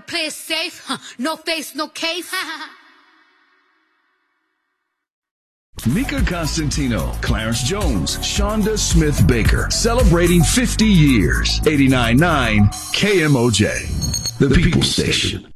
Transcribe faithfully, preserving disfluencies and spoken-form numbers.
play it safe. Huh. No face, no case. Mika Constantino, Clarence Jones, Shonda Smith Baker, celebrating fifty years. eighty-nine point nine K M O J, the People Station.